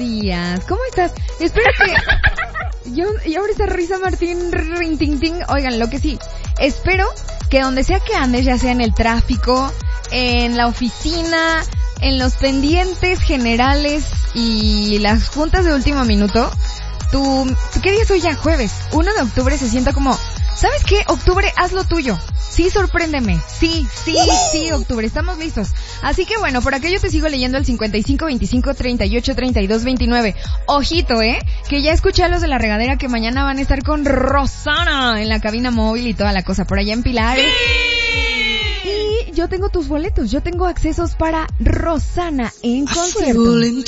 días. ¿Cómo estás? Espero que... Y ahora esa risa, Martín, rin, ting, ting. Oigan, lo que sí, espero que donde sea que andes, ya sea en el tráfico, en la oficina, en los pendientes generales y las juntas de último minuto, ¿qué día es hoy ya? Jueves. 1 de octubre se sienta como, ¿sabes qué? Octubre, haz lo tuyo. Sí, sorpréndeme. Sí, octubre, estamos listos. Así que bueno, por acá yo te sigo leyendo el 55 25 38 32 29. Ojito, que ya escuché a los de la regadera que mañana van a estar con Rosana en la cabina móvil y toda la cosa por allá en Pilares. Y yo tengo tus boletos, yo tengo accesos para Rosana en concierto.